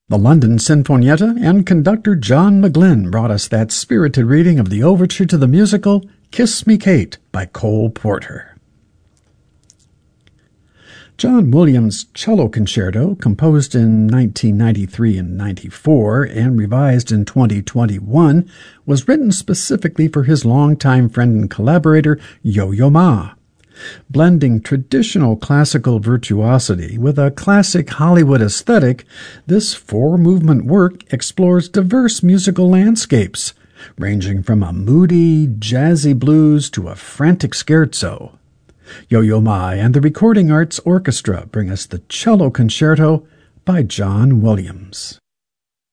The London Sinfonietta and conductor John McGlynn brought us that spirited reading of the overture to the musical Kiss Me, Kate by Cole Porter. John Williams' Cello Concerto, composed in 1993 and 94 and revised in 2021, was written specifically for his longtime friend and collaborator Yo-Yo Ma. Blending traditional classical virtuosity with a classic Hollywood aesthetic, this four-movement work explores diverse musical landscapes, ranging from a moody, jazzy blues to a frantic scherzo. Yo-Yo Ma and the Recording Arts Orchestra bring us the Cello Concerto by John Williams.